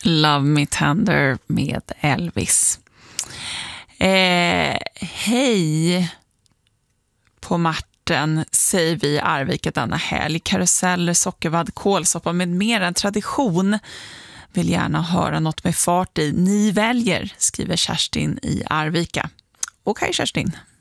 Love Me Tender med Elvis. Hej på Marten, säger vi i Arvika denna helg. Karuseller, sockervadd, kålsoppa med mer än tradition. Vill gärna höra något med fart i. Ni väljer, skriver Kerstin i Arvika. Okej, Kerstin.